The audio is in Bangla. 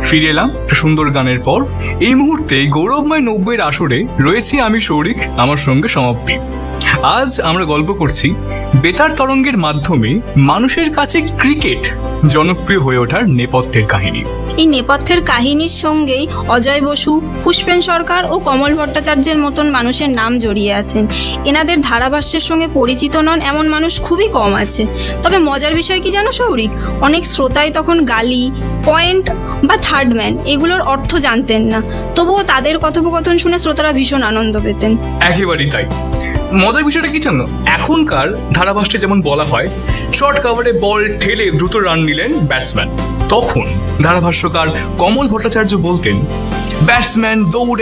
ফিরে এলাম একটা সুন্দর গানের পর। এই মুহূর্তে গৌরবময় 90-এর আসরে রয়েছি আমি সৌরিক, আমার সঙ্গে সমাপ্তি। আজ আমরা গল্প করছি বেতার তরঙ্গের মাধ্যমে মানুষের কাছে ক্রিকেট জনপ্রিয় হয়ে ওঠার নেপথ্যের কাহিনী। এই নেপথ্যের কাহিনীর সঙ্গেই অজয় বসু, পুষ্পেন সরকার ও কমল ভট্টাচার্যের মতন মানুষের নাম জড়িয়ে আছেন। এনাদের ধারাভাষ্যের সঙ্গে পরিচিত নন এমন মানুষ খুবই কম আছে। তবে মজার বিষয় কি জানো সৌরিক, অনেক শ্রোতাই তখন গালি, পয়েন্ট বা থার্ড ম্যান এগুলোর অর্থ জানতেন না, তবুও তাদের কথোপকথন শুনে শ্রোতারা ভীষণ আনন্দ পেতেন। একেবারেই তাই। মজার বিষয়টা কি জানো, এখনকার ধারাভাষ্যে যেমন বলা হয় শর্ট কাভারে বল ঠেলে দ্রুত রান নিলেন ব্যাটসম্যান, তখন ধারাভাষ্যকার কমল ভট্টাচার্য বলতেন ব্যাটসম্যান দৌড়ে